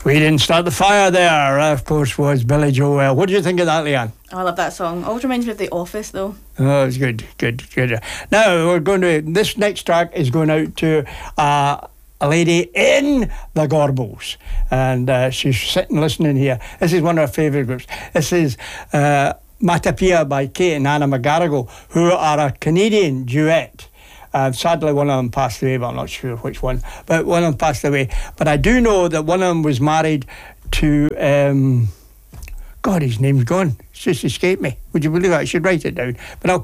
We Didn't Start the Fire there, of course, was Billy Joel. What do you think of that, Leanne? I love that song. Always reminds me of The Office, though. Oh, it's good. Now, this next track is going out to a lady in the Gorbals. And she's sitting listening here. This is one of her favourite groups. This is Matapia by Kate and Anna McGarrigle, who are a Canadian duet. Sadly, one of them passed away, but I'm not sure which one. But one of them passed away. But I do know that one of them was married to... God, his name's gone. It's just escaped me. Would you believe that? I should write it down. But I'll